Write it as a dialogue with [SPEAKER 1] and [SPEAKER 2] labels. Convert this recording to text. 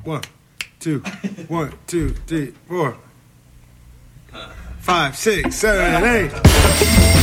[SPEAKER 1] 1, 2, 1, 2, 3, 4, 5, 6, 7, 8.